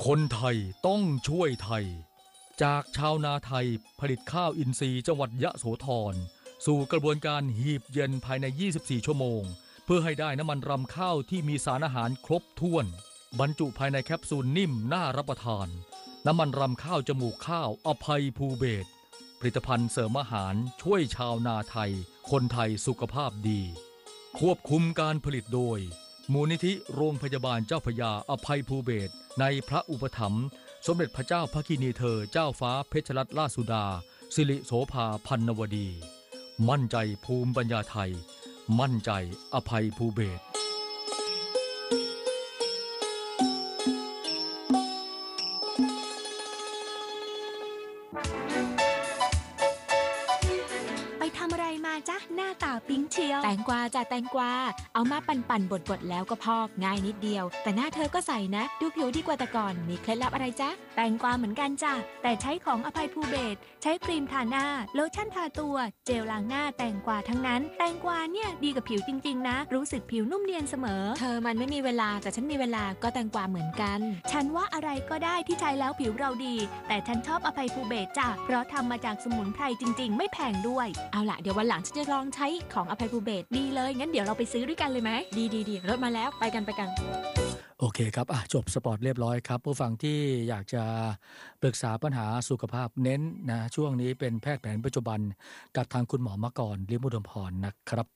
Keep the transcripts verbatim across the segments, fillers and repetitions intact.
คนไทยต้องช่วยไทยจากชาวนาไทยผลิตข้าวอินทรีย์จังหวัดยะโสธรสู่กระบวนการหีบเย็นภายในยี่สิบสี่ชั่วโมงเพื่อให้ได้น้ำมันรำข้าวที่มีสารอาหารครบถ้วนบรรจุภายในแคปซูลนิ่มน่ารับประทานน้ำมันรำข้าวจมูกข้าวอภัยภูเบศรผลิตภัณฑ์เสริมอาหารช่วยชาวนาไทยคนไทยสุขภาพดีควบคุมการผลิตโดยมูลนิธิโรงพยาบาลเจ้าพระยาอภัยภูเบศรในพระอุปถัมภ์สมเด็จพระเจ้าพระกินีเธอเจ้าฟ้าเพชรรัตนราชสุดาสิริโสภาพันนวดีมั่นใจภูมิปัญญาไทยมั่นใจอภัยภูเบศรหน้าตาปิ๊งเชียวแตงกวาจ้ะแตงกวาเอามาปั่นๆบดๆแล้วก็พอกง่ายนิดเดียวแต่หน้าเธอก็ใสนะดูผิวดีกว่าแต่ก่อนมีเคล็ดลับอะไรจ๊ะแตงกวาเหมือนกันจ้ะแต่ใช้ของอภัยภูเบศรใช้ครีมทาหน้าโลชั่นทาตัวเจลล้างหน้าแตงกวาทั้งนั้นแตงกวาเนี่ยดีกับผิวจริงๆนะรู้สึกผิวนุ่มเนียนเสมอเธอมันไม่มีเวลาแต่ฉันมีเวลาก็แตงกวาเหมือนกันฉันว่าอะไรก็ได้ที่ใช้แล้วผิวเราดีแต่ฉันชอบอภัยภูเบศรจ้ะเพราะทำมาจากสมุนไพรจริงๆไม่แพงด้วยเอาล่ะเดี๋ยววันหลังฉันจะลองใช้ของอภัยภูเบศรดีเลยงั้นเดี๋ยวเราไปซื้อด้วยกันเลยไหมดีดีดีรถมาแล้วไปกันไปกันโอเคครับอ่ะจบสปอร์ตเรียบร้อยครับผู้ฟังที่อยากจะปรึกษาปัญหาสุขภาพเน้นนะช่วงนี้เป็นแพทย์แผนปัจจุบันกับทางคุณหมอมาก่อนลิมอุดมพรนะครับ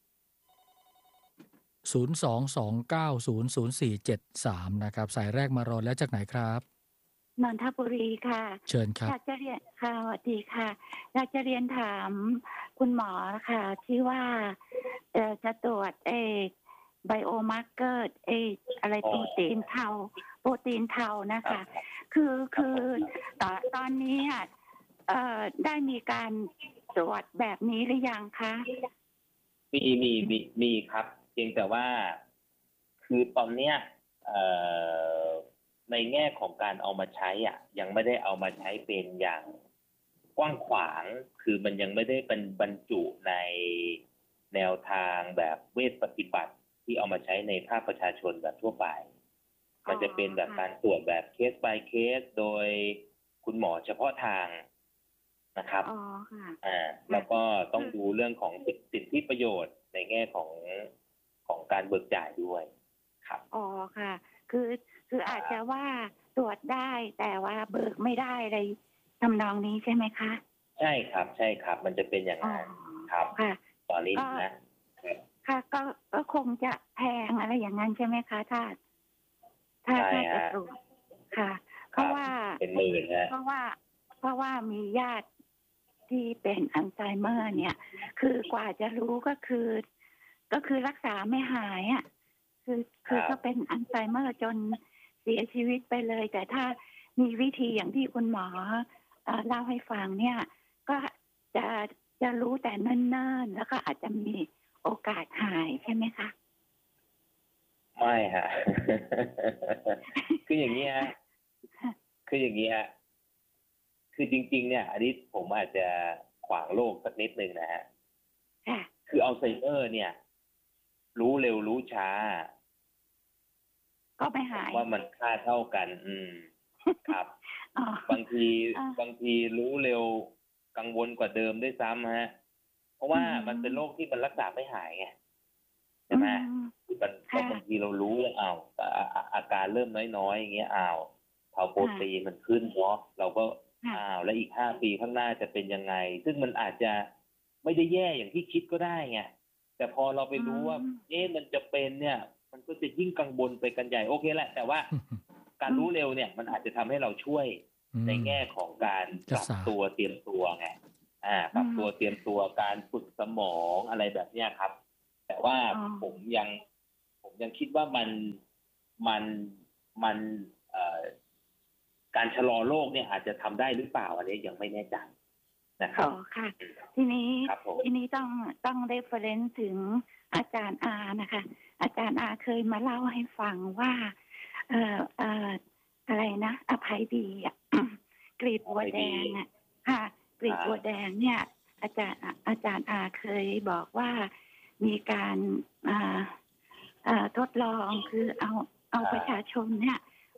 ศูนย์ สอง สอง เก้า ศูนย์ ศูนย์ สี่ เจ็ด สามนะครับสายแรกมารอแล้วจากไหนครับนนทบุรีค่ะเชิญครับอยากจะเรียนค่ะสวัสดีค่ะอยากจะเรียนถามคุณหมอค่ะที่ว่าเอ่อจะตรวจเอไบโอมาร์เกอร์เออะไรโปรตีนเทาโปรตีนเทานะคะคือคือตอนตอนนี้อ่ะเอ่อได้มีการตรวจแบบนี้หรือยังคะมีมีมีมีครับเพียงแต่ว่าคือตอนเนี้ยเอ่อในแง่ของการเอามาใช้อ่ะยังไม่ได้เอามาใช้เป็นอย่างกว้างขวางคือมันยังไม่ได้เป็นบรรจุในแนวทางแบบเวชปฏิบัติที่เอามาใช้ในภาคประชาชนแบบทั่วไปมันจะเป็นแบบการตรวจแบบเคส by เคสโดยคุณหมอเฉพาะทางนะครับอ๋อค่ะอ่าแล้วก็ต้องดูเรื่องของสิทธิประโยชน์ในแง่ของของการเบิกจ่ายด้วยครับอ๋อค่ะคือคืออาจจะว่าตรวจได้แต่ว่าเบิกไม่ได้อะไรทำนองนี้ใช่ไหมคะใช่ครับใช่ครับมันจะเป็นอย่างนั้นครับค่ะตอนนี้นะค่ะก็ก็คงจะแพงอะไรอย่างนั้นใช่ไหมคะถ้าถ้าถ้าจะตรวจค่ะเพราะว่าเป็นหมื่นนะเพราะว่าเพราะว่ามีญาติที่เป็นอัลไซเมอร์เนี่ยคือกว่าจะรู้ก็คือก็คือรักษาไม่หายอ่ะคือคือก็เป็นอัลไซเมอร์จนเสียชีวิตไปเลยแต่ถ้ามีวิธีอย่างที่คุณหมอเล่าให้ฟังเนี่ยก็จะจะรู้แต่เนิ่นๆแล้วก็อาจจะมีโอกาสหายใช่ไหมคะไม่ฮะ คืออย่างนี้ฮะคืออย่างนี้ฮะคือจริงๆเนี่ยอันนี้ผมอาจจะขวางโลกสักนิดนึงนะฮะคืออัลไซเมอร์เนี่ยรู้เร็วรู้ช้าก็ไม่หายว่ามันค่าเท่ากันอืมครับ บางทีบางทีรู้เร็วกังวลกว่าเดิมด้วยซ้ำฮะเพราะว่ามันเป็นโรคที่มันรักษาไม่หายไงใช่ไหมมันบางทีเรารู้แล้วอ้าวอาการเริ่มน้อยๆอย่างเงี้ยอ้าวเผาโปรตีนมันขึ้นเนาะเราก็อ้าวแล้วอีกห้าปีข้างหน้าจะเป็นยังไงซึ่งมันอาจจะไม่ได้แย่อย่างที่คิดก็ได้ไงแต่พอเราไปรู้ว่าเอ๊ะมันจะเป็นเนี่ยมันก็จะยิ่งกังวลไปกันใหญ่โอเคแหละแต่ว่าการรู้เร็วเนี่ยมันอาจจะทำให้เราช่วยในแง่ของการปรับตัวเตรียมตัวไงอ่าปรับตัวเตรียมตัวการฝึกสมองอะไรแบบเนี้ยครับแต่ว่าผมยังผมยังคิดว่ามันมันมันเอ่อการชะลอโรคเนี่ยอาจจะทำได้หรือเปล่าอันนี้ยังไม่แน่ใจนะครับอ๋อค่ะทีนี้ทีนี้ต้องต้องเรฟเฟอเรนซ์ถึงอาจารย์อานะคะอาจารย์อาเคยมาเล่าให้ฟังว่าเอ่อเอ่ออะไรนะอภัยดีอ่ะกลีบบัวแดงอ่ะค่ะกลีบบัวแดงเนี่ยอาจารย์อาจารย์อาเคยบอกว่ามีการอ่าอ่าทดลองคือเอาเอาประชาชนเนี่ย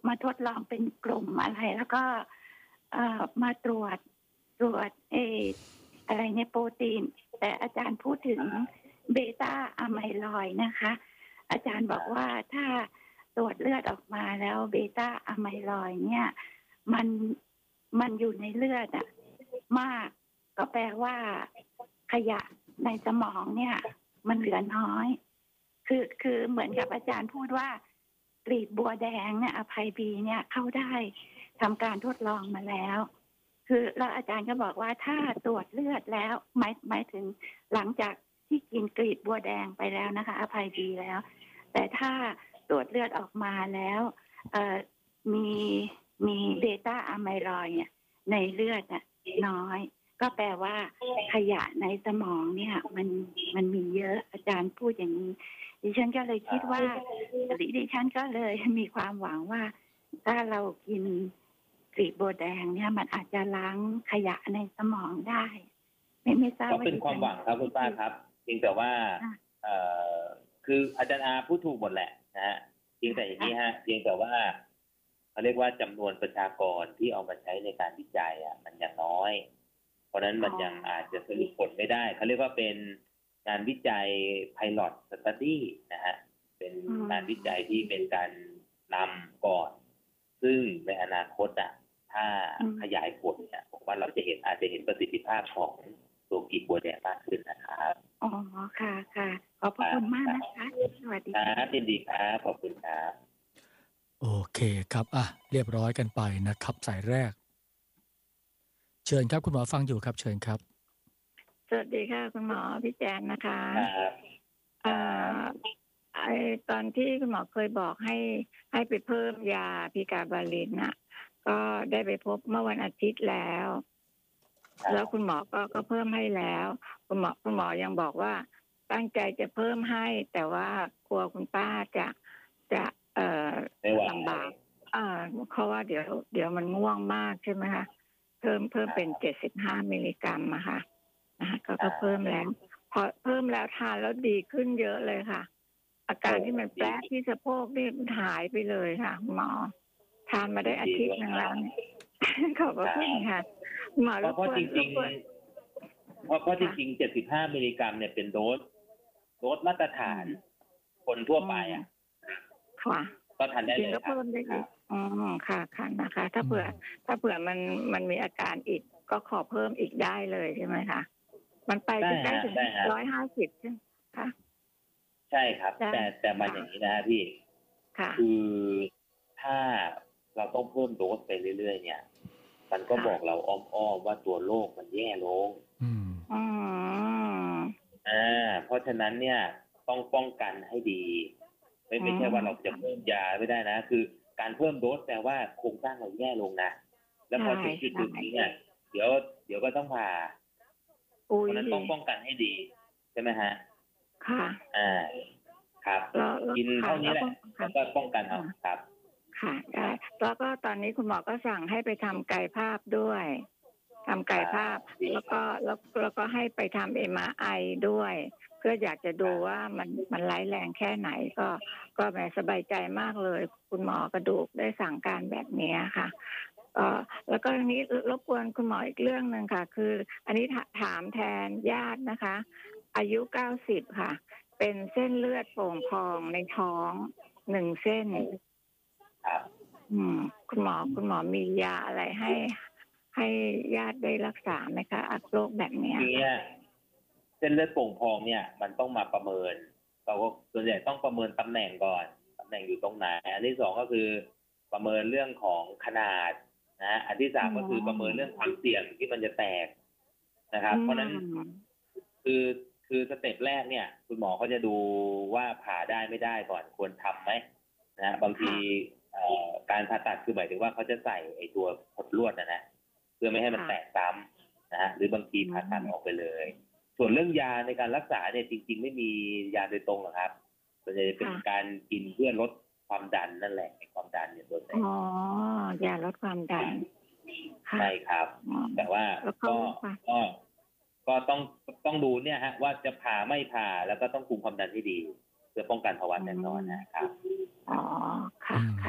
มาทดลองเป็นกลุ่มอะไร แล้วก็เอ่อมาตรวจตรวจเอออะไรเนี่ยโปรตีน แต่อาจารย์พูดถึงเบต้าอะไมลอยด์นะคะ อาจารย์บอกว่าถ้าตรวจเลือดออกมาแล้วเบต้าอะไมลอยด์เนี่ยมันมันอยู่ในเลือดอะมากก็แปลว่าขยะในสมองเนี่ยมันเหลือน้อย คือคือเหมือนกับอาจารย์พูดว่ากลีบบัวแดงเนี่ยอภัยบีเนี่ยเข้าได้ทำการทดลองมาแล้ว คือแล้วอาจารย์ก็บอกว่าถ้าตรวจเลือดแล้วหมายหมายถึงหลังจากที่กินกลีบบัวแดงไปแล้วนะคะอภัยบีแล้ว แต่ถ้าตรวจเลือดออกมาแล้วเอ่อมีมีเบต้าอะไมลอยด์เนี่ยในเลือดน่ะน้อย ก็แปลว่าขยะในสมองเนี่ยมันมันมีเยอะอาจารย์พูดอย่างนี้ดิฉันก็เลยคิดว่าดิฉันก็เลยมีความหวังว่าถ้าเรากินกลีบบัวแดงเนี่ยมันอาจจะล้างขยะในสมองได้ ไม่ไม่ทราบก็ว่าเป็นความหวังครับคุณป้าครับเพียงแต่ว่าเอ่อคืออาจารย์อาพูดถูกหมดแหละนะฮะเพียงแต่อย่างนี้ฮะเพียงแต่ว่าเขาเรียกว่าจำนวนประชากรที่เอามาใช้ในการวิจัยอ่ะมันยังน้อย เพราะฉะนั้นมันยังอาจจะสรุปผลไม่ได้เขาเรียกว่าเป็นงานวิจัย Pilot Study นะฮะเป็นงานวิจัยที่เป็นการนำก่อนซึ่งในอนาคตอ่ะถ้าขยายผลเนี่ยผมว่าเราจะเห็นอาจจะเห็นประสิทธิภาพของตัวกลีบบัวแดงมากขึ้นนะครับอ๋อค่ะค่ะขอบพระคุณมากนะคะสวัสดีครับยินดีครับขอบคุณครับโอเคครับอ่ะเรียบร้อยกันไปนะครับสายแรกเชิญครับคุณหมอฟังอยู่ครับเชิญครับสวัสดีค่ะคุณหมอพี่แจนนะคะครับอ่าไอตอนที่คุณหมอเคยบอกให้ให้ไปเพิ่มยาพิกาบาลินน่ะก็ได้ไปพบเมื่อวันอาทิตย์แล้ว แล้วคุณหมอก็ก็เพิ่มให้แล้วคุณหมอคุณหมอยังบอกว่าตั้งใจจะเพิ่มให้แต่ว่ากลัวคุณป้าจะจะเอ่อลำบากอ่าเพราะว่าเดี๋ยวเดี๋ยวมันง่วงมากใช่ไหมคะเพิ่มเพิ่มเป็นเจ็ดสิบห้ามิลลิกรัมอะค่ะนะคะก็ก็เพิ่มแล้วพอเพิ่มแล้วทานแล้วดีขึ้นเยอะเลยค่ะอาการที่มันแป๊ะที่สะโพกนี่มันหายไปเลยค่ะหมอทานมาได้อาทิตย์นึงแล้วขอบคุณค่ะหมอเพราะจริงๆเพราะเพราะจริงๆเจ็ดสิบห้ามิลลิกรัมเนี่ยเป็นโดสโดสมาตรฐานคนทั่วไปอ่ะค่ะก็ทานได้เลยก็เพิ่มได้อีกอ๋อค่ะค่ะนะคะถ้าเผื่อถ้าเผื่อมันมันมีอาการอีกก็ขอเพิ่มอีกได้เลยใช่ไหมคะมันไปได้ถึงร้อยห้าสิบใช่ไหมคะใช่ครับแต่แต่มันอย่างนี้นะพี่คือถ้าเราต้องเพิ่มโดสไปเรื่อยๆเนี่ยมันก็บอกเราอ้อมๆว่าตัวโรคมันแย่ลงอืมอ๋ออ่าเพราะฉะนั้นเนี่ยต้องป้องกันให้ดีไม่ไม่ใช่ว่าเราจะเพิ่มยาไม่ได้นะคือการเพิ่มโดสแปลว่าโครงสร้างเราแย่ลงนะแล้วพอถึงจุดๆนี้เนี่ยเดี๋ยวเดี๋ยวก็ต้องผ่าเพราะนั้นต้องป้องกันให้ดีใช่ไหมฮะค่ะอ่าครับกินเท่านี้แหละแล้วก็ป้องกันเอาครับค่ะได้แล้วก็ตอนนี้คุณหมอก็สั่งให้ไปทำกายภาพด้วยทำกายภาพแล้วก็แล้วแล้วก็ให้ไปทำ เอ็ม อาร์ ไอ ด้วยเพื่ออยากจะดูว่ามันมันร้ายแรงแค่ไหนก็ก็แหมสบายใจมากเลยคุณหมอกระดูกได้สั่งการแบบนี้ค่ะเอ่อแล้วก็อันนี้รบกวนคุณหมออีกเรื่องนึงค่ะคืออันนี้ถามแทนญาตินะคะอายุเก้าสิบค่ะเป็นเส้นเลือดโป่งพองในท้องหนึ่งเส้นอืมคุณหมอคุณหมอมียาอะไรให้ให้ญาติได้รักษาไหมคะโรคแบบนี้เนี่ยเส้นเลือดโป่งพองเนี่ยมันต้องมาประเมินเราก็ส่วนใหญ่ต้องประเมินตำแหน่งก่อนตำแหน่งอยู่ตรงไหนอันที่สองก็คือประเมินเรื่องของขนาดนะอันที่สามก็คือประเมินเรื่องความเสี่ยงที่มันจะแตกนะครับเพราะนั้นคือคือสเต็ปแรกเนี่ยคุณหมอเขาจะดูว่าผ่าได้ไม่ได้ก่อนควรทำไหมนะบางทีการผ่าตัดคือหมายถึงว่าเขาจะใส่ไอ้ตัวผดลวดนะนะเพื่อไม่ให้มันแตกซ้ำนะฮะหรือบางทีผ่าตัดออกไปเลยส่วนเรื่องยาในการรักษาเนี่ยจริงๆไม่มียาโดยตรงหรอกครับส่วนใหญ่จะเป็นการกินเพื่อลดความดันนั่นแหละความดันเนี่ยตัวไหนอ๋อยาลดความดันใช่ครับแต่ว่าก็ก็ก็ต้องต้องดูเนี่ยฮะว่าจะผ่าไม่ผ่าแล้วก็ต้องคุมความดันให้ดีเพื่อป้องกันภาวะแทรกซ้อนนะครับอ๋อค่ะค่ะได้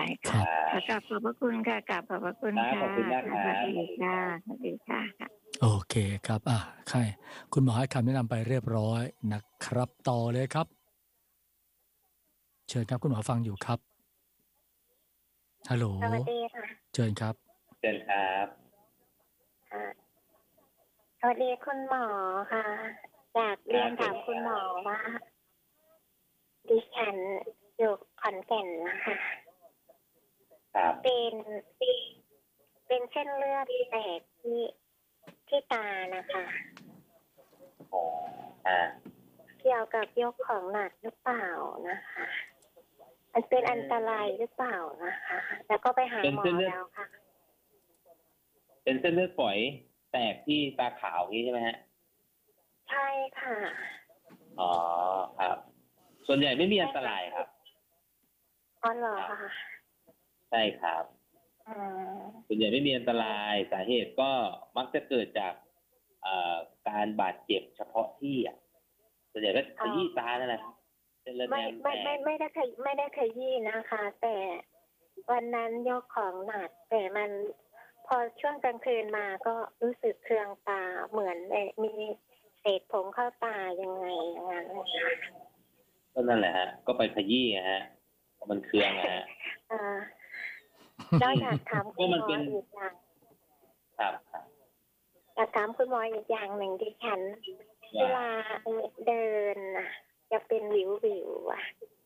ได้ค่ะกราบขอบพระคุณค่ะกราบขอบพระคุณค่ะขอบคุณมากครับสวัสดีค่ะสวัสดีค่ะโอเคครับอ่ะใครคุณหมอให้คำแนะนำไปเรียบร้อยนะครับต่อเลยครับเชิญครับคุณหมอฟังอยู่ครับฮัลโหลสวัสดีค่ะเชิญครับเชิญครับค่ะสวัสดีคุณหมอค่ะอยากเรียนถามคุณหมอว่า ดิฉันอยู่ขอนแก่นนะคะครับเป็นเป็นเส้นเลือดแตกที่ที่ตานะคะอ๋ออ่าเกี่ยวกับยกของหนักหรือเปล่านะคะ มันเป็นอันตรายหรือเปล่านะคะ แล้วก็ไปหาหมอแล้วค่ะเป็นเส้นเลือดฝอยแตกที่ตาขาวนี้ใช่ไหมฮะใช่ค่ะอ๋อครับ ส่วนใหญ่ไม่มีอันตรายครับอ๋อเหรอคะใช่ครับอืมส่วนใหญ่ไม่มีอันตรายสาเหตุก็มักจะเกิดจากเอ่อการบาดเจ็บเฉพาะที่อ่ะส่วนใหญ่ก็ขยี้ตานั่นแหละครับเส้นเลือดไม่แดงไม่แตไม่กไม่ได้ขยไม่ได้ขยี้นะคะ แต่วันนั้นยกของหนัก แต่มันพอช่วงกลางคืนมาก็รู้สึกเคืองตาเหมือนเอ่อมีเศษผงเข้าตายังไงอย่างนั้นนะคะก็นั่นแหละฮะ ก็ไปขยี้อะฮะเพราะมันเคืองอะฮะอ่าแล้วอยากถามคุณหมออีกอย่างครับครับอยากถามคุณหมออีกอย่างหนึ่งที่ฉัน เวลาเอ่อเดินน่ะ จะเป็นวิววิวๆอ่ะ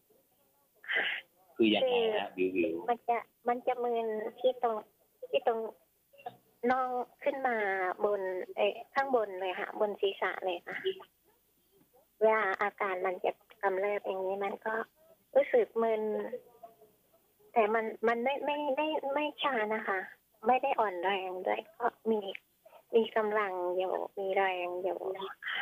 คือยังไงฮะวิววิวมันจะมันจะมึนที่ตรงที่ตรงน่องขึ้นมาบนเอ้ข้างบนเลยค่ะ บนศีรษะเลยค่ะเวลาอาการมันจะกำเริบอย่างนี้มันก็รู้สึกมึนแต่มันมันไม่ไม่ไม่ไม่ชานะคะ ไม่ได้อ่อนแรงด้วยก็มีมีกำลังอยู่มีแรงอยู่ค่ะ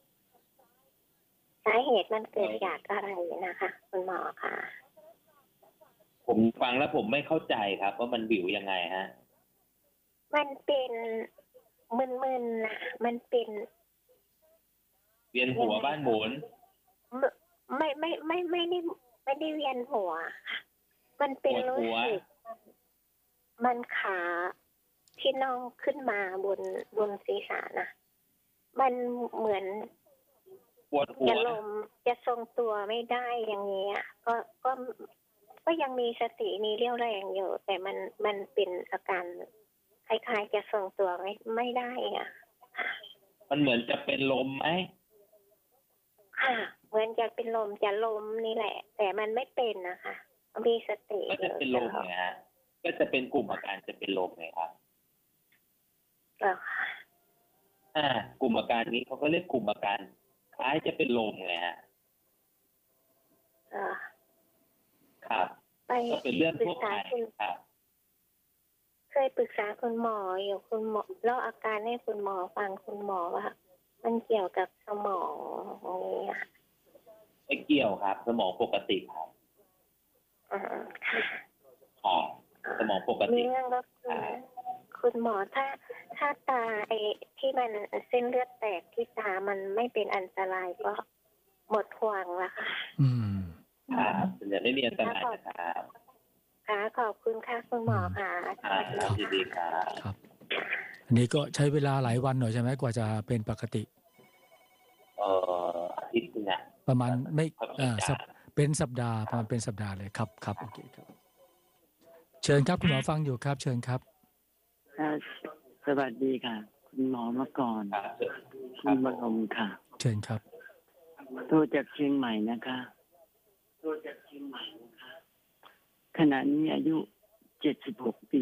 สาเหตุมันเกิดจากอะไรนะคะคุณหมอคะผมฟังแล้วผมไม่เข้าใจครับว่ามันวิวยังไงฮะมันเป็นมึนๆนะมันเป็นเวียนหัวบ้านหมุนไม่ไม่ไม่ไม่ได้ไม่ได้เวียนหัว มันเป็นปวดรู้หัวสึกมันขาที่น่องขึ้นมาบนบนศีรษะนะมันเหมือนปวดหัวจะลมจะทรงตัวไม่ได้อย่างเงี้ยก็ก็ก็ยังมีสติมีเรี่ยวแรงอยู่ แต่มันมันเป็นอาการคล้ายๆจะทรงตัวไม่ไม่ได้อ่ะมันเหมือนจะเป็นลมไหมค่ะ เหมือนจะเป็นลมจะลมนี่แหละ แต่มันไม่เป็นนะคะมีสติก็จะเป็นลมไงฮะ ก็จะเป็นกลุ่มอาการจะเป็นลมไงครับเหรอคะอ่ากลุ่มอาการนี้เขาก็เรียกกลุ่มอาการคล้ายจะเป็นลมไงฮะเออครับไปก็เป็นเรื่องปรึทั่กวไปษาคุณครับเคยปรึกษาคุณหมออยู่คุณหมอแล้วอาการให้คุณหมอฟังคุณหมอว่ามันเกี่ยวกับสมองอย่างนี้อ่ะไม่เกี่ยวครับ สมองปกติครับอืมค่ะครับสมองปกมีติเรื่องก็คือคุณหมอถ้าถ้าตาไอ้ที่มันเส้นเลือดแตกที่ตามันไม่เป็นอันตรายก็หมดห่วงละค่ะอืมครับส่วนใหญ่ไม่มีอันตรายนะครับค่ะขอบคุณค่ะคุณหมอค่ะสอ่าวัสดียินค่ะดีครับครับ อันนี้ก็ใช้เวลาหลายวันหน่อยใช่ไหมกว่าจะเป็นปกติเอ่ออาทิตย์นึงอะประมาณไม่ครับอ่าสัปเป็นสัปดาห์ประมาณเป็นสัปดาห์เลยครับครับโอเคครับเชิญครับคุณหมอฟังอยู่ครับเชิญครับค่ะสวัสดีค่ะ คุณหมอมาก่อนครับคคุรัณบบรมค่ะเชิญครับโทรจากเชียงใหม่นะคะโทรจากเชียงใหม่นะคะขณะนี้อายุเจ็ดสิบหกปี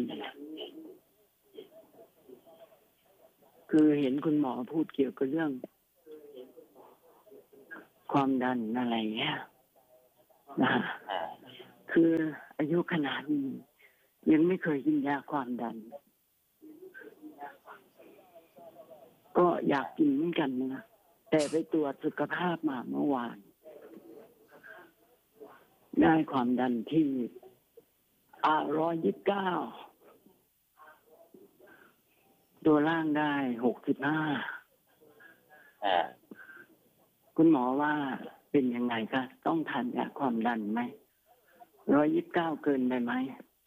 คือเห็นคุณหมอพูดเกี่ยวกับเรื่อง ความดันอะไรเงี้ยนะอ่าคืออายุขนาดนี้ยังไม่เคยกินยาความดัน ก็อยากกินเหมือนกันนะแต่ไปตรวจสุขภาพมาเมื่อวาน ได้ความดันที่อ่าร้อยยี่สิบเก้าตัวล่างได้หกสิบห้าอ่าคุณหมอว่าเป็นยังไงคะต้องทานยาความดันไหมร้อยยี่สิบเก้าเกินไปไหม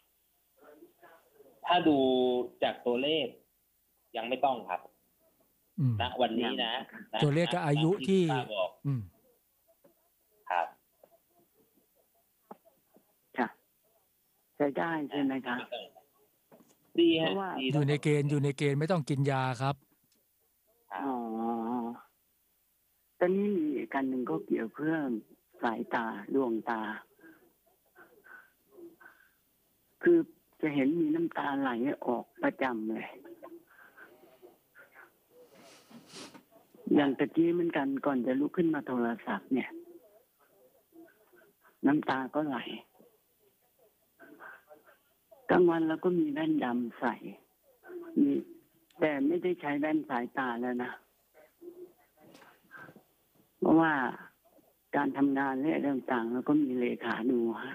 ถ้าดูจากตัวเลขยังไม่ต้องครับอืมณวันนี้นะนะตัวเลขกับอายุที่ณป้าบอกอืมครับค่ะใช้ได้ใช่ไหมคะดีเพฮะราะว่าดีอยู่ในเกณฑ์อยู่ในเกณฑ์ไม่ต้องกินยาครับครับอ๋อตอนนี้มีอีกการหนึ่งก็เกี่ยวเพื่องสายตาดวงตา คือจะเห็นมีน้ำตาไหลออกประจำเลย อย่างตะกี้เหมือนกันก่อนจะลุกขึ้นมาโทรศัพท์เนี่ย น้ำตาก็ไหลกลางวันเราก็มีแว่นดำใส่มีแต่ไม่ได้ใช้แว่นสายตาแล้วนะ เพราะว่าการทำงานและเรื่องต่างเราก็มีเลขาดูให้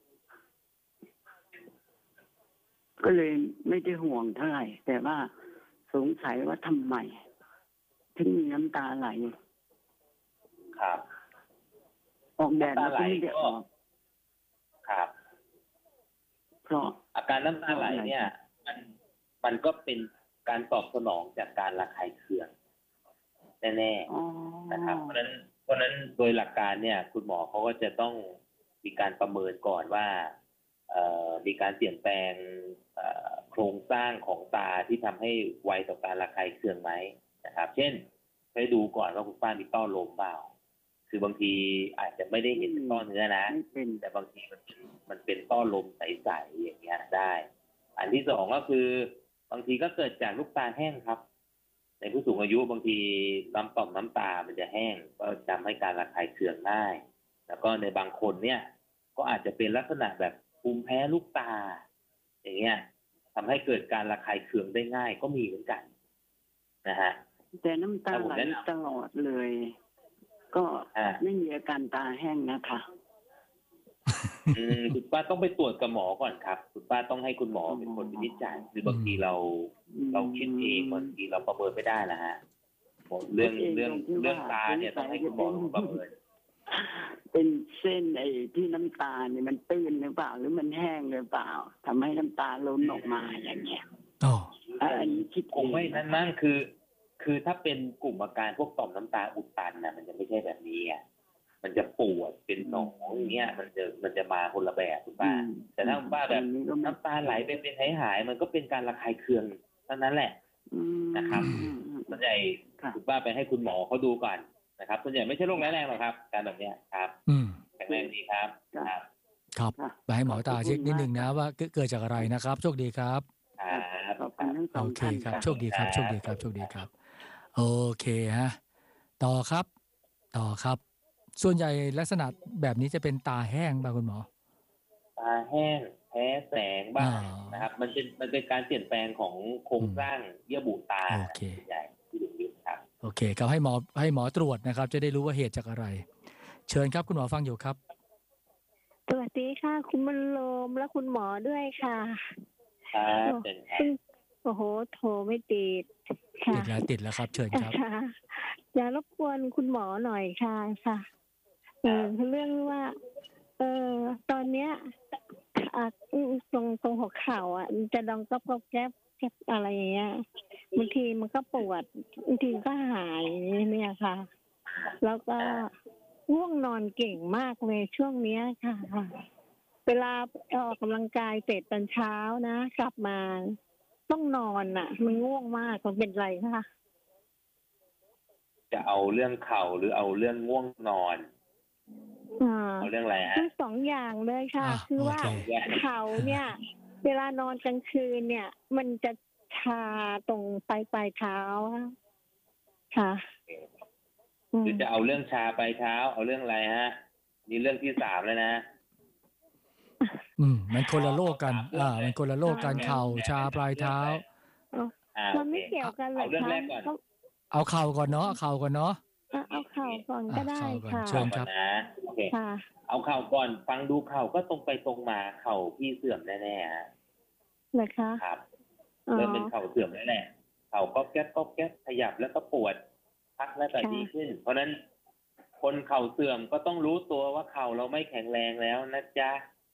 ก็เลยไม่ได้ห่วงเท่าไหร่ แต่ว่าสงสัยว่าทำไมถึงมีน้ำตาไหลครับออกแดดแล้วก็ไม่ได้ออกครับเพราะอาการน้ำตาไหลเนี่ย มันมันก็เป็นการตอบสนองจากการระคายเคืองแน่อ๋อๆนะครับ เพราะฉะนั้นเพราะฉะนั้นโดยหลักการเนี่ย คุณหมอเขาก็จะต้องมีการประเมินก่อนว่าเอ่อมีการเปลี่ยนแปลงเอ่อโครงสร้างของตาที่ทำให้ไวต่อการระคายเคืองไหมนะครับ เช่นให้ดูก่อนว่าคุณป้ามีต้อลมเปล่า คือบางทีอาจจะไม่ได้เห็นเป็นต้อเนื้อนะไม่เป็นแต่บางทีมันเป็นมันเป็นต้อลมใสๆอย่างเงี้ยได้ อันที่สองก็คือบางทีก็เกิดจากลูกตาแห้งครับ ในผู้สูงอายุบางทีน้ำต่อมน้ำตามันจะแห้งก็ทำให้การระคายเคืองง่าย แล้วก็ในบางคนเนี่ยก็อาจจะเป็นลักษณะแบบภูมิแพ้ลูกตา อย่างเงี้ยทำให้เกิดการระคายเคืองได้ง่ายก็มีเหมือนกันนะฮะแต่น้ำตาไหลตลอดเลย ก็อ่าไม่มีอาการตาแห้งนะคะอืมคุณป้าต้องไปตรวจกับหมอก่อนครับคุณป้าต้องให้คุณหมอเป็นคนวินิจฉัยคือบางทีเราอืมเราคิดเองบางทีเราประเมินไม่ได้นะฮะเรื่องเรื่องเรื่องตาเนี่ยต้องให้คุณหมอประเมินเป็นเส้นไอ้ที่น้ำตาเนี่ยมันตื้นหรือเปล่า หรือมันแห้งหรือเปล่าทำให้น้ำตาล้นออกมาอย่างเงี้ยอ๋ออันนี้คิดคงไม่นั่นมั้งคือ คือถ้าเป็นกลุ่มอาการพวกต่อมน้ำตาอุดตันนะมันจะไม่ใช่แบบนี้อ่ะมันจะปวดเป็นหนองอย่างเงี้ยมันจะมันจะมาคนละแบบคุณป้า แต่ถ้าคุณป้าแบบน้ำตาไหลเป็นเป็นหายหายมันก็เป็นการระคายเคืองเท่านั้นแหละ นะครับ ส่วนใหญ่คุณป้าไปให้คุณหมอเขาดูก่อนนะครับส่วนใหญ่ไม่ใช่โรคร้ายแรงหรอกครับ การแบบเนี้ยครับอืมแข็งแรงดีครับครับครับไปให้หมอตาเช็คนิดนึงนะว่าเกิดจากอะไรนะครับโชคดีครับครับขอบคุณทั้งสอโอง เคท่านครับค่ะโชคดีครับโชคดีครับโชคดีครับ โอเคฮะต่อครับ ต่อครับ ส่วนใหญ่ลักษณะแบบนี้จะเป็นตาแห้งป่ะคุณหมอตาแห้งแพ้แสงบ้างอ่านนะครับ มันเป็นมันเป็นการเปลี่ยนแปลงของโครงสร้างเยื่อบุตาโอเคใหญ่ที่ดูอยู่ครับโอเคครับให้หมอให้หมอตรวจนะครับ จะได้รู้ว่าเหตุจากอะไร เชิญครับคุณหมอฟังอยู่ครับสวัสดีค่ะ คุณบรรโลมและคุณหมอด้วยค่ะครับเป็นครับโอ้โห โทรไม่ติดค่ะติดแล้วติดแล้วครับ เชิญครับค่ะอย่ารบกวนคุณหมอหน่อยค่ะค่ะเออเรื่องว่า เออตอนเนี้ยอ่ะตรงตรงหัวเข่าอ่ะมันจะดังก็พบแก๊บแก๊บอะไรอย่างเงี้ยบางทีมันก็ปวดบางทีก็หายเนี่ยค่ะ แล้วก็ง่วงนอนเก่งมากเลยช่วงเนี้ยค่ะ เวลาออกกำลังกายเสร็จตอนเช้านะกลับมาต้องนอนอ่ะ มันง่วงมากมันเป็นไรคะจะเอาเรื่องเข่าหรือเอาเรื่องง่วงนอนอ่าเอาเรื่องอะไรฮะทั้งสองอย่างเลยค่ะอ่าคือว่าโอเคเข่าเนี่ย เวลานอนกลางคืนเนี่ย มันจะชาตรงปลายปลายเท้าค่ะอืมคือจะเอาเรื่องชาไปเท้า เอาเรื่องอะไรฮะนี่เรื่องที่สามแล้วนะอืมมันคนละโรคกัน อ่า มันคนละโรคกันเข่าชาปลายเท้าอ่ามันไม่โอเคเกี่ยวกันหรเอาอกเรื่องคะแรกก่อนเขาเอาเข่าก่อนเนาะเอาเข่าก่อนเนาะอ่ะเอาเข่าก่อนก็ได้อ่ะเข่าก่อนค่ะเชิญ ครับนะโอเคค่ะเอาเข่าก่อนฟังดูเข่าก็ตรงไปตรงมาเข่าพี่เสื่อมแน่ๆฮะนะคะครับอ๋อเริ่มเป็นเข่าเสื่อมแล้วแหละเข่าก็แก๊บก็แก๊บขยับแล้วก็ปวดพักแล้วแต่ดีขึ้น เพราะฉะนั้นคนเข่าเสื่อมก็ต้องรู้ตัวว่าเข่าเราไม่แข็งแรงแล้วนะจ๊ะ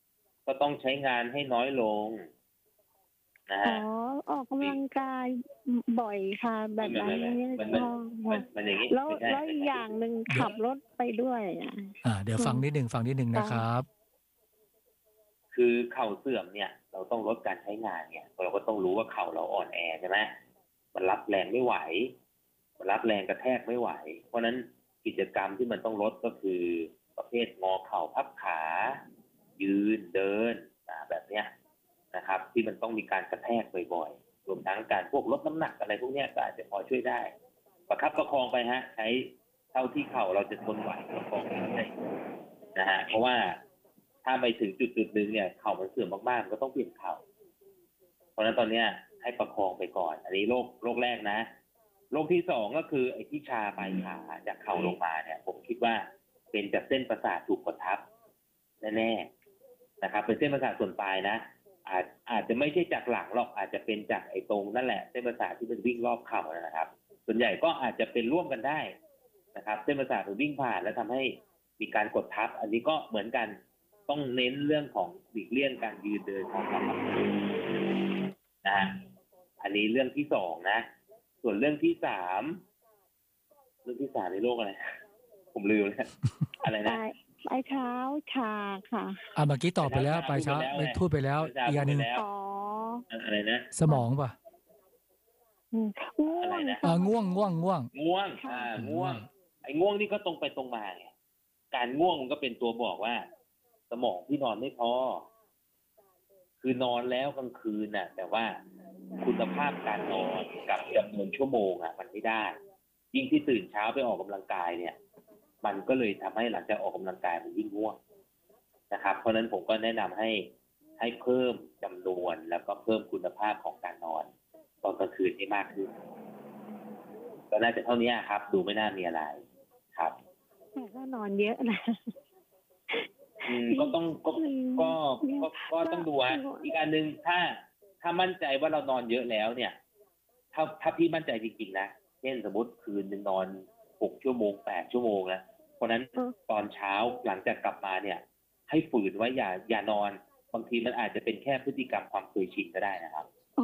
ก็ต้องใช้งานให้น้อยลงนะอ๋อฮะออกกำลังกายบ่อยค่ะ แบบนั้นมันเนี่ยมันก็มันมันอย่างนี้แล้วไม่ใช่แล้วอีกอย่างหนึ่งขับรถไปด้วยอ่ะอ่า เดี๋ยวฟังนิดหนึ่งฟังนิดหนึ่งนะครับคือเข่าเสื่อมเนี่ย เราต้องลดการใช้งานเนี่ยเราก็ต้องรู้ว่าเข่าเราอ่อนแอใช่ไหมมันรับแรงไม่ไหวมันรับแรงกระแทกไม่ไหว เพราะฉะนั้นกิจกรรมที่มันต้องลดก็คือประเภทงอเข่าพับขา ยืนเดินแบบเนี้ยนะครับ ที่มันต้องมีการกระแทกบ่อยๆรวมทั้งการพวกลดน้ำหนักอะไรพวกเนี้ยก็อาจจะพอช่วยได้ประคับประคองไปฮะใช้เท่าที่เข่าเราจะทนไหวประคองไปได้นะฮะเพราะว่าถ้าไปถึงจุดจุดนึงเนี่ยเข่ามันเสื่อมมากๆมันก็ต้องเปลี่ยนเข่าเพราะฉะนั้นตอนเนี้ยให้ประคองไปก่อนอันนี้โรคโรคแรกนะโรคที่สองก็คือไอ้ที่ชาปลายขาจากเข่าลงมาเนี่ยผมคิดว่าเป็นจากเส้นประสาทถูกกดทับแน่ๆนะครับเป็นเส้นประสาทส่วนปลายนะอาจอาจจะไม่ใช่จากหลังหรอกอาจจะเป็นจากไอ้ตรงนั่นแหละเส้นประสาทที่มันวิ่งรอบเข่านะครับส่วนใหญ่ก็อาจจะเป็นร่วมกันได้นะครับเส้นประสาทมันวิ่งผ่านแล้วทำให้มีการกดทับอันนี้ก็เหมือนกันต้องเน้นเรื่องของหลีกเลี่ยงการยืนเดินของเรานะฮะอันนี้เรื่องที่สองนะส่วนเรื่องที่สามเรื่องที่สามในโลกอะไรผมลืมแล้วอะไรนะปลายเท้าชาค่ะอ่าเมื่อกี้ตอบไปแล้วปลายเท้าไม่พูดไปแล้วอีกอย่างหนึ่งอ๋ออะไรนะสมองป่ะง่วงอ่าง่วงง่วงง่วงง่วงอ่าง่วงไอ้ง่วงนี่ก็ตรงไปตรงมาไงการง่วงมันก็เป็นตัวบอกว่าสมองที่นอนไม่พอคือนอนแล้วกลางคืนน่ะแต่ว่าคุณภาพการนอนกับจำนวนชั่วโมงอ่ะมันไม่ได้ยิ่งที่ตื่นเช้าไปออกกำลังกายเนี่ยมันก็เลยทำให้หลังจากออกกำลังกายมันยิ่งง่วงนะครับเพราะฉะนั้นผมก็แนะนำให้ให้เพิ่มจำนวนแล้วก็เพิ่มคุณภาพของการนอนตอนกลางคืนให้มากขึ้นก็น่าจะเท่านี้ครับดูไม่น่ามีอะไรครับแต่ก็นอนเยอะนะอืมก็ต้องก็ก็ก็ก็ต้องดูฮะอีกอันหนึ่งถ้าถ้ามั่นใจว่าเรานอนเยอะแล้วเนี่ยถ้าถ้าพี่มั่นใจจริงๆนะเช่นสมมติคืนนึงนอนหกชั่วโมงแปดชั่วโมงนะเพราะนั้นตอนเช้าหลังจากกลับมาเนี่ยให้ฝืนไว้อย่าอย่านอนบางทีมันอาจจะเป็นแค่พฤติกรรมความเคยชินก็ได้นะครับ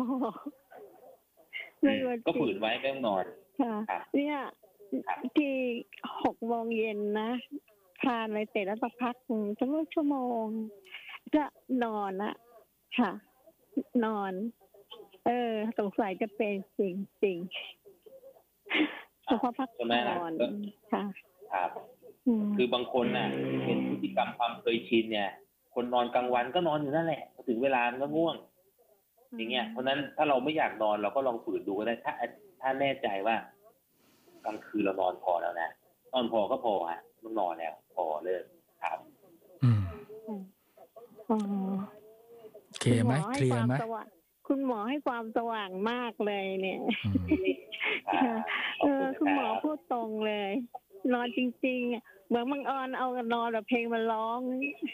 ก็ฝืนไว้ไม่ต้องนอนค่ะเนี่ยที่หกโมงเย็นนะทานอะไรเสร็จแล้วสักพักสักชั่วโมงจะนอนละค่ะนอนเออสงสัยจะเป็นจริงจริงเฉพาะพักนอนค่ะครับคือบางคนน่ะเป็นพฤติกรรมความเคยชินเนี่ยคนนอนกลางวันก็นอนอยู่นั่นแหละถึงเวลามันก็ง่วงอย่างเงี้ยเพราะนั้นถ้าเราไม่อยากนอนเราก็ลองฝืนดูก็ได้ถ้าถ้าแน่ใจว่ากลางคืนเรานอนพอแล้วนะนอนพอก็พอฮะต้องนอนแล้วพอเลยครับอืมอ๋อเคลียร์ไหมเคลียร์ไหมคุณหมอให้ความสว่างมากเลยเนี่ยเออคุณหมอพูดตรงเลยนอนจริงๆเหมือนมังออนเอากันนอนแบบเพลงมันร้อง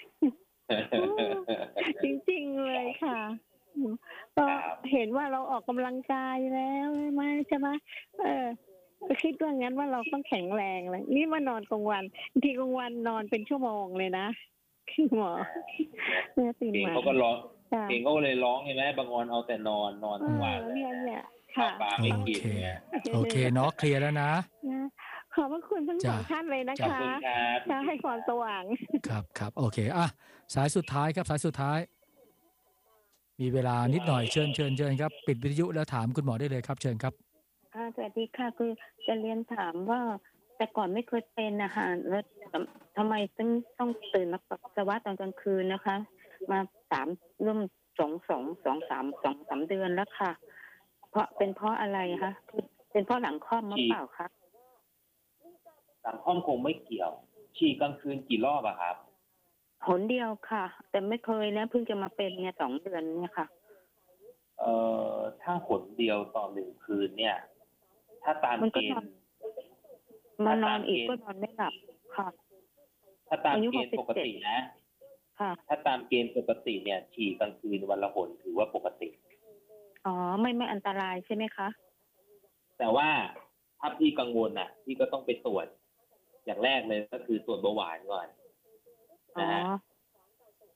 จริงๆเลยค่ะก็เห็นว่าเราออกกำลังกายแล้วใช่ไหมใช่ไหมเออคิดว่างั้นว่าเราต้องแข็งแรงเลยนี่มานอนกลางวันทีกลางวันนอนเป็นชั่วโมงเลยนะคือหมอเมื่อตื่นมาเขาก็ร้องเพลงเขาเลยร้องใช่ไหมบางออนเอาแต่นอนนอนทั้งวันเลยค่ะปลาไม่กินเนี่ยโอเคเนาะเคลียร์แล้วนะขอบพระคุณทั้งสองท่านเลยนะคะจะให้ความสว่างครับครับโอเคอ่ะสายสุดท้ายครับสายสุดท้ายมีเวลานิดหน่อยเชิญเชิญเชิญครับปิดวิทยุแล้วถามคุณหมอได้เลยครับเชิญครับค่ะสวัสดีค่ะคือจะเรียนถามว่าแต่ก่อนไม่เคยเป็นอาหารแล้วทำไมต้องต้องตื่นมาปัสสาวะตอนกลางคืนนะคะมาสามร่วมสองสองสองสามสองสามเดือนแล้วค่ะเพราะเป็นเพราะอะไรคะเป็นเพราะหลังคลอดมั้งเปล่าคะหลังคลอดคงไม่เกี่ยวฉี่กลางคืนกี่รอบอะครับหนเดียวค่ะแต่ไม่เคยนะเพิ่งจะมาเป็นเนี่ยสองเดือนเนี่ยค่ะเอ่อถ้าหนเดียวต่อหนึ่งคืนเนี่ยถ้าตามเกณฑ์มานอนอีกก็นอนไม่หลับค่ะถ้าตามเกณฑ์ปกตินะค่ะถ้าตามเกณฑ์ปกติเนี่ยฉี่กลางคืนวันละหนถือว่าปกติอ๋อไม่ไม่อันตรายใช่ไหมคะแต่ว่าถ้าพี่กังวลน่ะพี่ก็ต้องไปตรวจอย่างแรกเลยก็คือตรวจเบาหวานก่อนนะฮะอัน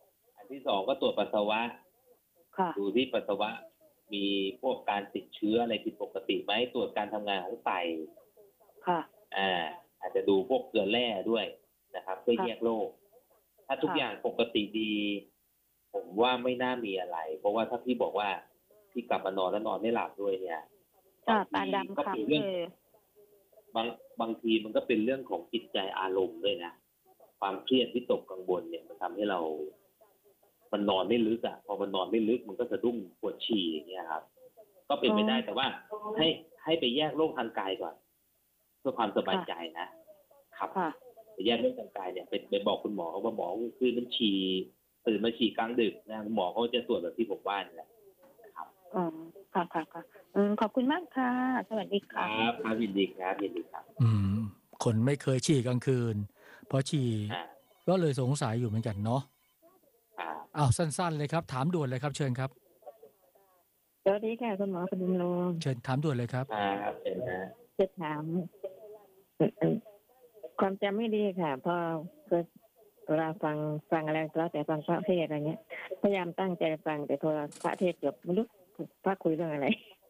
นที่สองก็ตรวจปัสสาวะค่ะดูที่ปัสสาวะมีพวกการติดเชื้ออะไรผิดปกติไหมตรวจการทำงานของไตค่ะอ่า อาจจะดูพวกเกลือแร่ด้วยนะครับเพื่อแยกโรคถ้าทุกอย่างปกติดี ผมว่าไม่น่ามีอะไร เพราะว่าถ้าพี่บอกว่าพี่กลับมานอนแล้วนอนไม่หลับด้วยเนี่ยอ่าตาดำก็ค่ะเป็นเรื่องบางบางทีมันก็เป็นเรื่องของจิตใจอารมณ์ด้วยนะความเครียดวิตกกังวลเนี่ยมันทำให้เรา มันนอนไม่ลึกอ่ะพอมันนอนไม่ลึกมันก็สะดุ้งปวดฉี่อย่างเงี้ยครับ ก็เป็นไปได้แต่ว่าให้ให้ไปแยกโรคทางกายก่อนเพื่อความสบายใจนะครับไปแยกโรคทางกายเนี่ยไปไปบอกคุณหมอว่าหมอคือมันฉี่ตื่นมาฉี่กลางดึกนะหมอเขาจะตรวจแบบที่ผมว่านี่แหละนะครับอ๋อค่ะค่ะค่ะอืมขอบคุณมากค่ะสวัสดีคค่ะรับครับยินดีครับยินดีครับอืมคนไม่เคยฉี่กลางคืนเพราะฉี่อ่าก็เลยสงสัยอยู่เหมือนกันเนาะอ่าอ้าวสั้นๆเลยครับ ถามด่วนเลยครับเชิญครับสวัสดีค่ะคุณหมอคุณดำรงเชิญถามด่วนเลยครับครับเชิญนะจะถามความจำไม่ดีค่ะพอเคยเวลาฟังฟังอะไรแล้วแต่ฟังพระเทศอะไรเงี้ยพยายามตั้งใจฟังแต่พอพระเทศจบไม่รู้พระคุยเรื่องอะไร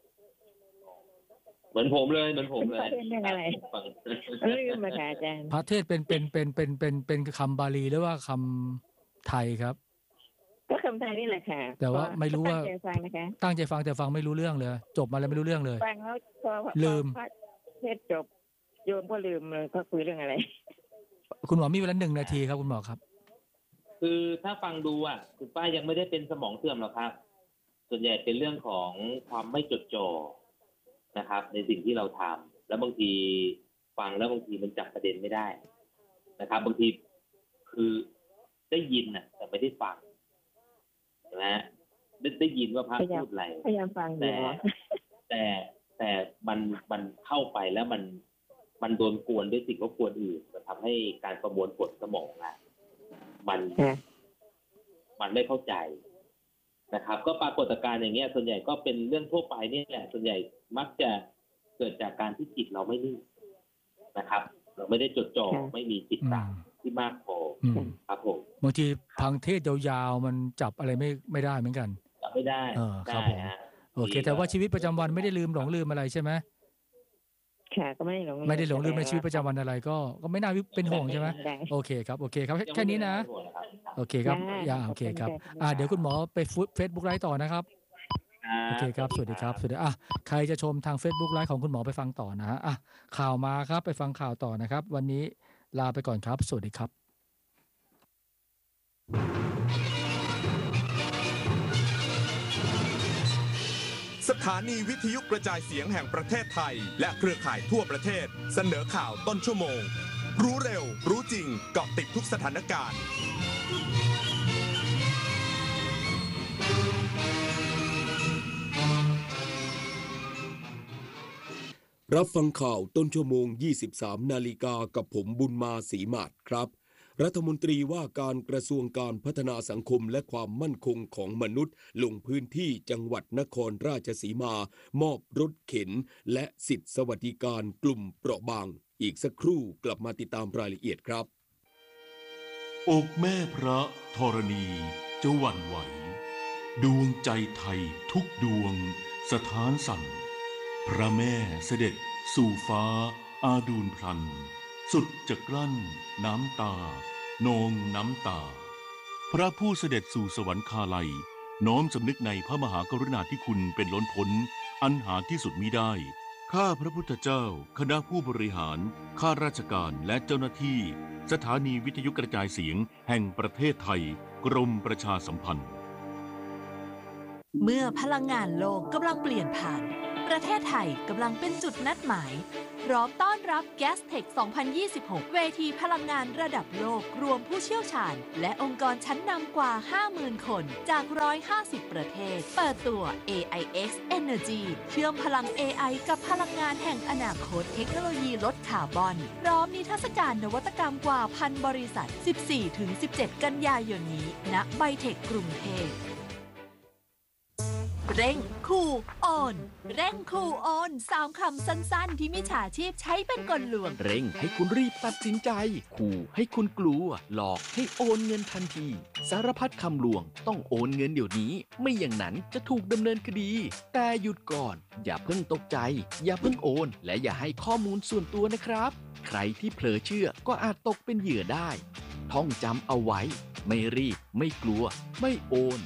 เหมือนผมเลยเหมือนผมเลยพระเทศเรื่องอะไรฟังลืมมาค่ะอาจารย์พระเทศเป็นเป็นเป็นเป็นเป็นเป็นคำบาลีหรือว่าคำไทยครับก็คำไทยนี่แหละค่ะแต่ว่าไม่รู้ว่าตั้งใจฟังนะคะตั้งใจฟังแต่ฟังไม่รู้เรื่องเลย จบมาแล้วไม่รู้เรื่องเลยฟังแล้วพอพอลืมพระเทศจบโยมก็ลืมเลยพระคุยเรื่องอะไรคุณหมอมีเวลาหนึ่งนาทีครับคุณหมอครับคือถ้าฟังดูอ่ะคุณป้ายังไม่ได้เป็นสมองเสื่อมหรอกครับ ส่วนใหญ่เป็นเรื่องของความไม่จดจ่อนะครับ ในสิ่งที่เราทำแล้วบางทีฟังแล้วบางทีมันจับประเด็นไม่ได้นะครับ บางทีคือได้ยินน่ะ แต่ไม่ได้ฟังใช่ไหมได้ได้ยินว่าพระพูดอะไรพยายามฟังอยู่แต่แต่แต่มันมันเข้าไปแล้วมันมันโดนกวนด้วยสิ่งรบกวนอื่นมันทำให้การประมวลผลสมองอ่ะมันมันไม่เข้าใจนะครับ ก็ปรากฏการณ์อย่างเงี้ยส่วนใหญ่ก็เป็นเรื่องทั่วไปนี่แหละส่วนใหญ่มักจะเกิดจากการที่จิตเราไม่นิ่งนะครับ เราไม่ได้จดจ่อไม่มีจิตตามที่มากพออืมครับผมบางทีพังเทศยาวๆมันจับอะไรไม่ไม่ได้เหมือนกันจับไม่ได้เออครับผมได้ฮะโอเค แต่ว่าชีวิตประจำวันไม่ได้ลืมหลงลืมอะไรใช่ไหมค่ะก็ไม่ได้หลงไม่ได้หลงลืมในชีวิตประจำวันอะไรก็ก็ไม่น่าเป็นห่วงใช่ไหมโอเคครับโอเคครับแค่นี้นะ โอเคครับอย่าโอเคครับอ่าเดี๋ยวคุณหมอไปเฟซบุ๊กไลฟ์ต่อนะครับโอเคครับสวัสดีครับสวัสดีอ่ะใครจะชมทาง Facebook ไลฟ์ของคุณหมอไปฟังต่อนะฮะอ่ะข่าวมาครับไปฟังข่าวต่อนะครับวันนี้ลาไปก่อนครับสวัสดีครับสถานีวิทยุกระจายเสียงแห่งประเทศไทยและเครือข่ายทั่วประเทศเสนอข่าวต้นชั่วโมงรู้เร็วรู้จริงเกาะติดทุกสถานการณ์รับฟังข่าวต้นชั่วโมง ยี่สิบสาม นาฬิกากับผมบุญมาศรีมาศครับรัฐมนตรีว่าการกระทรวงการพัฒนาสังคมและความมั่นคงของมนุษย์ลงพื้นที่จังหวัดนครราชสีมามอบรถเข็นและสิทธิสวัสดิการกลุ่มเปราะบางอีกสักครู่กลับมาติดตามรายละเอียดครับอกแม่พระธรณีจะหวั่นไหวดวงใจไทยทุกดวงสถานสั่นพระแม่เสด็จสู่ฟ้าอาดูลพลันสุดจะกลั้นน้ำตานองน้ำตาพระผู้เสด็จสู่สวรรคาลัยน้อมสำนึกในพระมหากรุณาธิคุณเป็นล้นพ้นอันหาที่สุดมิได้ข้าพระพุทธเจ้าคณะผู้บริหารข้าราชการและเจ้าหน้าที่สถานีวิทยุกระจายเสียงแห่งประเทศไทยกรมประชาสัมพันธ์เมื่อพลังงานโลกกำลังเปลี่ยนผ่านประเทศไทยกำลังเป็นจุดนัดหมายพร้อมต้อนรับ Gastech สองพันยี่สิบหก เวทีพลังงานระดับโลกรวมผู้เชี่ยวชาญและองค์กรชั้นนำกว่า ห้าหมื่น คนจาก หนึ่งร้อยห้าสิบ ประเทศเปิดตัว เอ ไอ เอ็กซ์ Energy เชื่อมพลัง เอ ไอ กับพลังงานแห่งอนาคตเทคโนโลยีลดคาร์บอนพร้อมนิทรรศการนวัตกรรมกว่าพันบริษัท สิบสี่ถึงสิบเจ็ด กันยายนนี้ณไบเทคกรุงเทพเร่งคูโอนเร่งคูโอนสามคำสั้นๆที่มิจฉาชีพใช้เป็นกลลวงเร่งให้คุณรีบตัดสินใจขู่ให้คุณกลัวหลอกให้โอนเงินทันทีสารพัดคำลวงต้องโอนเงินเดี๋ยวนี้ไม่อย่างนั้นจะถูกดำเนินคดีแต่หยุดก่อนอย่าเพิ่งตกใจอย่าเพิ่งโอนและอย่าให้ข้อมูลส่วนตัวนะครับใครที่เผลอเชื่อก็อาจตกเป็นเหยื่อได้ท่องจำเอาไว้ไม่รีบไม่กลัวไม่โอน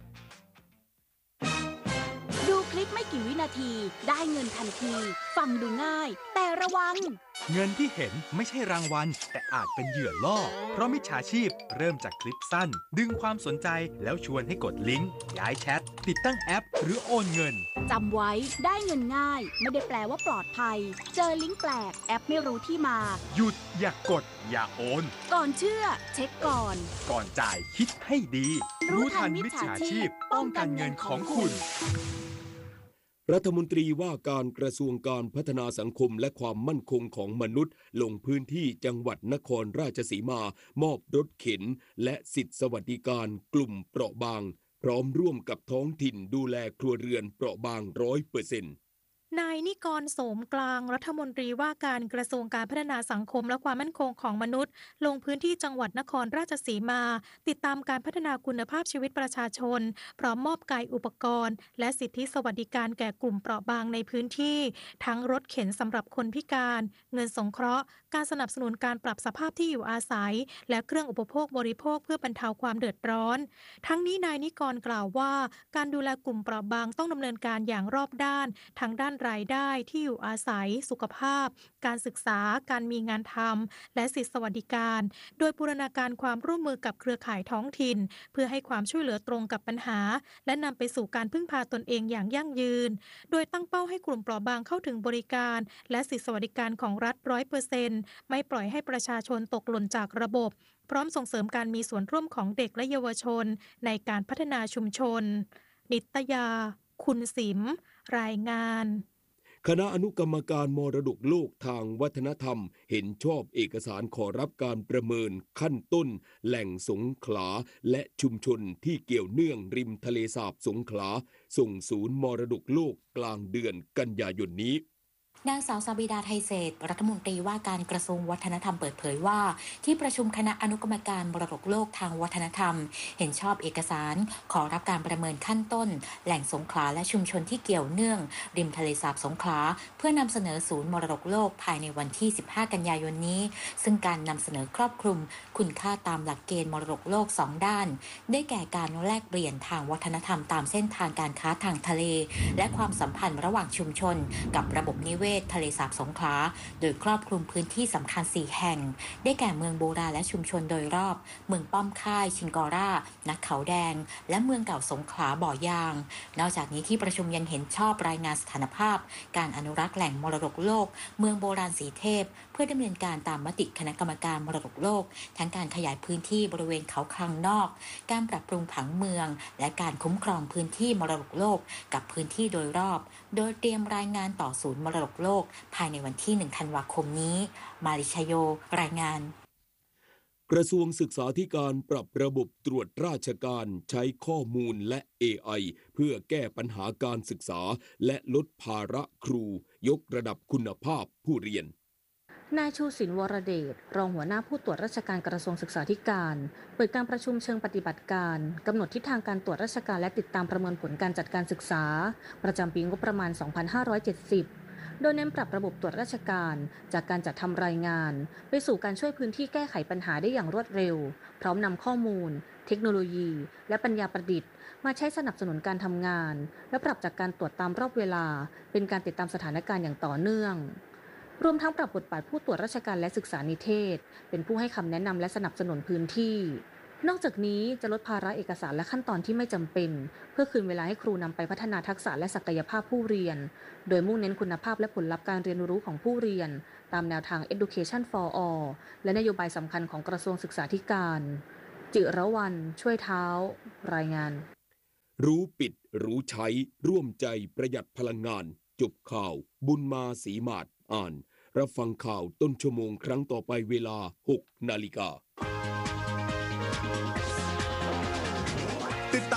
ดูคลิปไม่กี่วินาทีได้เงินทันทีฟังดูง่ายแต่ระวังเงินที่เห็นไม่ใช่รางวัลแต่อาจเป็นเหยื่อล่อเพราะมิจฉาชีพเริ่มจากคลิปสั้นดึงความสนใจแล้วชวนให้กดลิงก์ย้ายแชทติดตั้งแอปหรือโอนเงินจำไว้ได้เงินง่ายไม่ได้แปลว่าปลอดภัยเจอลิงก์แปลกแอปไม่รู้ที่มาหยุดอย่ากดอย่าโอนก่อนเชื่อเช็คก่อนก่อนจ่ายคิดให้ดีรู้ทันมิจฉาชีพป้องกันเงินของคุณรัฐมนตรีว่าการกระทรวงการพัฒนาสังคมและความมั่นคงของมนุษย์ลงพื้นที่จังหวัดนครราชสีมามอบรถเข็นและสิทธิสวัสดิการกลุ่มเปราะบางพร้อมร่วมกับท้องถิ่นดูแลครัวเรือนเปราะบาง ร้อยเปอร์เซ็นต์นายนิกรโสมกลางรัฐมนตรีว่าการกระทรวงการพัฒนาสังคมและความมั่นคงของมนุษย์ลงพื้นที่จังหวัดนครราชสีมาติดตามการพัฒนาคุณภาพชีวิตประชาชนพร้อมมอบกายอุปกรณ์และสิทธิสวัสดิการแก่กลุ่มเปราะบางในพื้นที่ทั้งรถเข็นสำหรับคนพิการเงินสงเคราะห์การสนับสนุนการปรับสภาพที่อยู่อาศัยและเครื่องอุปโภคบริโภคเพื่อบรรเทาความเดือดร้อนทั้งนี้นายนิกรกล่าวว่าการดูแลกลุ่มเปราะบางต้องดำเนินการอย่างรอบด้านทั้งด้านรายได้ที่อยู่อาศัยสุขภาพการศึกษาการมีงานทำและสิทธิสวัสดิการโดยบูรณาการความร่วมมือกับเครือข่ายท้องถิ่นเพื่อให้ความช่วยเหลือตรงกับปัญหาและนำไปสู่การพึ่งพาตนเองอย่างยั่งยืนโดยตั้งเป้าให้กลุ่มเปราะบางเข้าถึงบริการและสิทธิสวัสดิการของรัฐ ร้อยเปอร์เซ็นต์ ไม่ปล่อยให้ประชาชนตกหล่นจากระบบพร้อมส่งเสริมการมีส่วนร่วมของเด็กและเยาวชนในการพัฒนาชุมชนนิตยาคุณสิมรายงานคณะอนุกรรมการมรดกโลกทางวัฒนธรรมเห็นชอบเอกสารขอรับการประเมินขั้นต้นแหล่งสงขลาและชุมชนที่เกี่ยวเนื่องริมทะเลสาบสงขลาส่งศูนย์มรดกโลกกลางเดือนกันยายนนี้นางสาวซาบิดาไทยเศรษฐ์รัฐมนตรีว่าการกระทรวงวัฒนธรรมเปิดเผยว่าที่ประชุมคณะอนุกรรมการมรดกโลกทางวัฒนธรรมเห็นชอบเอกสารขอรับการประเมินขั้นต้นแหล่งสงขลาและชุมชนที่เกี่ยวเนื่องริมทะเลสาบสงขลาเพื่อนำเสนอศูนย์มรดกโลกภายในวันที่สิบห้ากันยายนนี้ซึ่งการนำเสนอครอบคลุมคุณค่าตามหลักเกณฑ์มรดกโลกสองด้านได้แก่การแลกเปลี่ยนทางวัฒนธรรมตามเส้นทางการค้าทางทะเลและความสัมพันธ์ระหว่างชุมชนกับระบบนิเวศทะเลสาบสงขลาโดยครอบคลุมพื้นที่สำคัญสี่แห่งได้แก่เมืองโบราณและชุมชนโดยรอบเมืองป้อมค่ายชิงกอร่านักเขาแดงและเมืองเก่าสงขลาบ่อยางนอกจากนี้ที่ประชุมยังเห็นชอบรายงานสถานภาพการอนุรักษ์แหล่งมรดกโลกเมืองโบราณสีเทพเพื่อดำเนินการตามมติคณะกรรมการมรดกโลกทั้งการขยายพื้นที่บริเวณเขาคลังนอกการปรับปรุงผังเมืองและการคุ้มครองพื้นที่มรดกโลกกับพื้นที่โดยรอบโดยเตรียมรายงานต่อศูนย์มรดกโลกภายในวันที่หนึ่งธันวาคมนี้มาริชโยรายงานกระทรวงศึกษาธิการปรับระบบตรวจราชการใช้ข้อมูลและ เอ ไอ เพื่อแก้ปัญหาการศึกษาและลดภาระครูยกระดับคุณภาพผู้เรียนนายชูศิลป์วรเดชรองหัวหน้าผู้ตรวจราชการกระทรวงศึกษาธิการเปิดการประชุมเชิงปฏิบัติการกำหนดทิศทางการตรวจราชการและติดตามประเมินผลการจัดการศึกษาประจำปีงบประมาณสองพันห้าร้อยเจ็ดสิบโดยเน้นปรับระบบตรวจราชการจากการจัดทำรายงานไปสู่การช่วยพื้นที่แก้ไขปัญหาได้อย่างรวดเร็วพร้อมนำข้อมูลเทคโนโลยีและปัญญาประดิษฐ์มาใช้สนับสนุนการทำงานและปรับจากการตรวจตามรอบเวลาเป็นการติดตามสถานการณ์อย่างต่อเนื่องรวมทั้งปรับบทบาทผู้ตรวจราชการและศึกษานิเทศเป็นผู้ให้คำแนะนำและสนับสนุนพื้นที่นอกจากนี้จะลดภาระเอกสารและขั้นตอนที่ไม่จำเป็นเพื่อคืนเวลาให้ครูนำไปพัฒนาทักษะและศักยภาพผู้เรียนโดยมุ่งเน้นคุณภาพและผลลัพธ์การเรียนรู้ของผู้เรียนตามแนวทาง Education for All และนโยบายสำคัญของกระทรวงศึกษาธิการจิรวรรณช่วยเท้ารายงานรู้ปิดรู้ใช้ร่วมใจประหยัดพลังงานจบข่าวบุญมาศรีมาศอ่านรับฟังข่าวต้นชั่วโมงครั้งต่อไปเวลา หกนาฬิกาติดตาม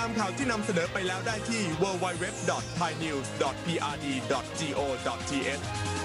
ำข่าวที่นำเสนอไปแล้วได้ที่ ดับเบิลยู ดับเบิลยู ดับเบิลยู ดอท ไทยนิวส์ ดอท พี อาร์ ดี ดอท จี โอ ดอท ที เอช